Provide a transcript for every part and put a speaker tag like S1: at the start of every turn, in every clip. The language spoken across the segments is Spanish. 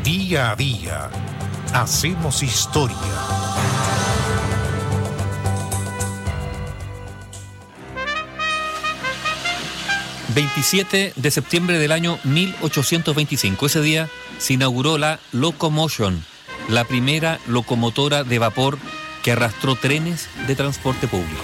S1: Día a día hacemos historia.
S2: ...27 de septiembre del año 1825. Ese día se inauguró la Locomotion, la primera locomotora de vapor que arrastró trenes de transporte público.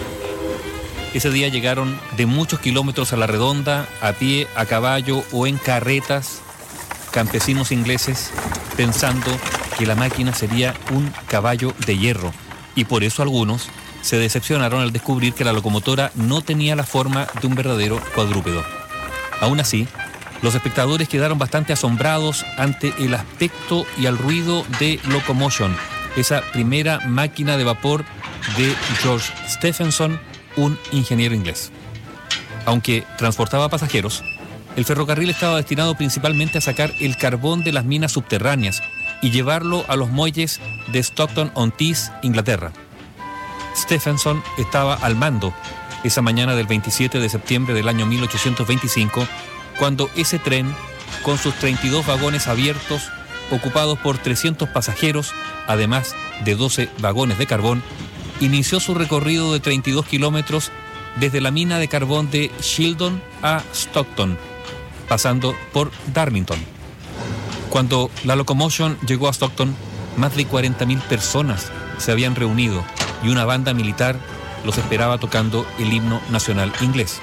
S2: Ese día llegaron de muchos kilómetros a la redonda, a pie, a caballo o en carretas, campesinos ingleses pensando que la máquina sería un caballo de hierro, y por eso algunos se decepcionaron al descubrir que la locomotora no tenía la forma de un verdadero cuadrúpedo. Aún así, los espectadores quedaron bastante asombrados ante el aspecto y el ruido de Locomotion, esa primera máquina de vapor de George Stephenson, un ingeniero inglés. Aunque transportaba pasajeros, el ferrocarril estaba destinado principalmente a sacar el carbón de las minas subterráneas y llevarlo a los muelles de Stockton-on-Tees, Inglaterra. Stephenson estaba al mando esa mañana del 27 de septiembre del año 1825, cuando ese tren, con sus 32 vagones abiertos, ocupados por 300 pasajeros, además de 12 vagones de carbón, inició su recorrido de 32 kilómetros desde la mina de carbón de Shildon a Stockton, pasando por Darlington. Cuando la Locomotion llegó a Stockton, más de 40.000 personas se habían reunido y una banda militar los esperaba tocando el himno nacional inglés.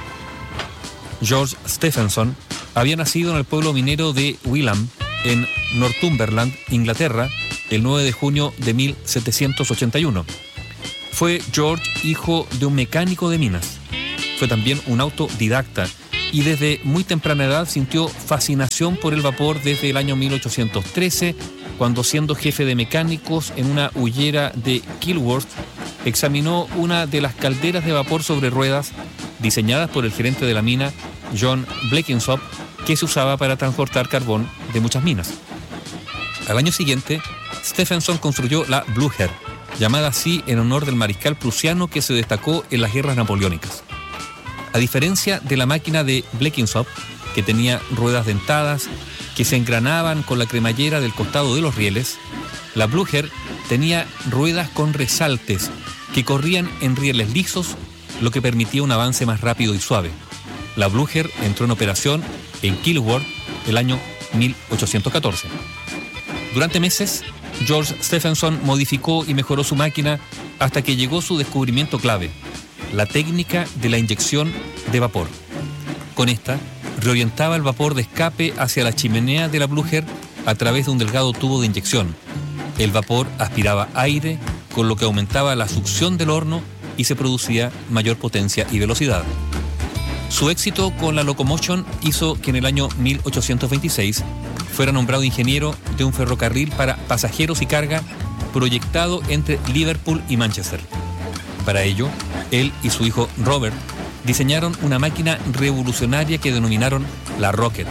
S2: George Stephenson había nacido en el pueblo minero de Wilham, en Northumberland, Inglaterra, el 9 de junio de 1781. Fue George hijo de un mecánico de minas. Fue también un autodidacta y desde muy temprana edad sintió fascinación por el vapor desde el año 1813, cuando, siendo jefe de mecánicos en una hullera de Kilworth, examinó una de las calderas de vapor sobre ruedas diseñadas por el gerente de la mina, John Blenkinsop, que se usaba para transportar carbón de muchas minas. Al año siguiente, Stephenson construyó la Blücher, llamada así en honor del mariscal prusiano que se destacó en las guerras napoleónicas. A diferencia de la máquina de Blenkinsop, que tenía ruedas dentadas que se engranaban con la cremallera del costado de los rieles, la Blücher tenía ruedas con resaltes que corrían en rieles lisos, lo que permitía un avance más rápido y suave. La Blücher entró en operación en Kilworth el año 1814. Durante meses, George Stephenson modificó y mejoró su máquina hasta que llegó su descubrimiento clave, la técnica de la inyección de vapor. Con esta, reorientaba el vapor de escape hacia la chimenea de la Blücher a través de un delgado tubo de inyección. El vapor aspiraba aire, con lo que aumentaba la succión del horno y se producía mayor potencia y velocidad. Su éxito con la Locomotion hizo que en el año 1826 fuera nombrado ingeniero de un ferrocarril para pasajeros y carga proyectado entre Liverpool y Manchester. Para ello, él y su hijo Robert diseñaron una máquina revolucionaria que denominaron la Rocket.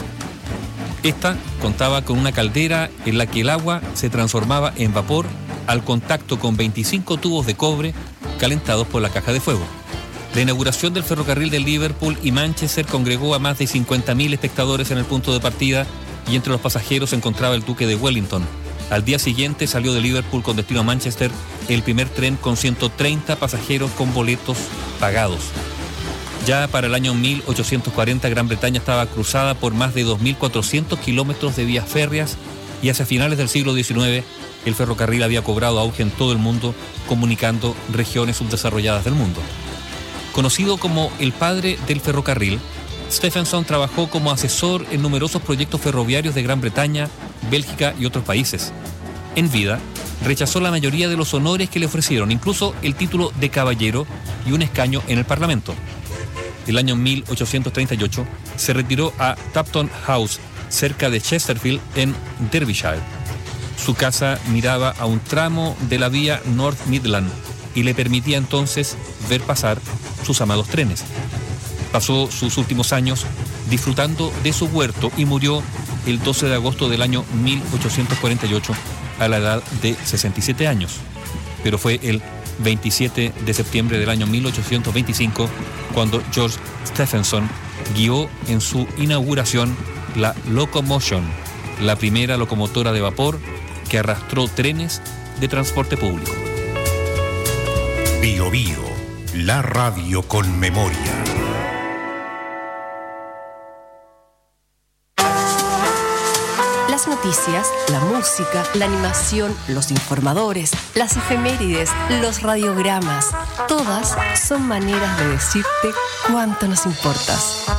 S2: Esta contaba con una caldera en la que el agua se transformaba en vapor al contacto con 25 tubos de cobre calentados por la caja de fuego. La inauguración del ferrocarril de Liverpool y Manchester congregó a más de 50.000 espectadores en el punto de partida, y entre los pasajeros se encontraba el duque de Wellington. Al día siguiente salió de Liverpool con destino a Manchester el primer tren con 130 pasajeros con boletos pagados. Ya para el año 1840 Gran Bretaña estaba cruzada por más de 2.400 kilómetros de vías férreas, y hacia finales del siglo XIX el ferrocarril había cobrado auge en todo el mundo, comunicando regiones subdesarrolladas del mundo. Conocido como el padre del ferrocarril, Stephenson trabajó como asesor en numerosos proyectos ferroviarios de Gran Bretaña, Bélgica y otros países. En vida, rechazó la mayoría de los honores que le ofrecieron, incluso el título de caballero y un escaño en el Parlamento. El año 1838 se retiró a Tapton House, cerca de Chesterfield, en Derbyshire. Su casa miraba a un tramo de la vía North Midland y le permitía entonces ver pasar sus amados trenes. Pasó sus últimos años disfrutando de su huerto y murió el 12 de agosto del año 1848 a la edad de 67 años. Pero fue el 27 de septiembre del año 1825 cuando George Stephenson guió en su inauguración la Locomotion, la primera locomotora de vapor que arrastró trenes de transporte público.
S1: Bio Bio, la radio con memoria.
S3: Las noticias, la música, la animación, los informadores, las efemérides, los radiogramas, todas son maneras de decirte cuánto nos importas.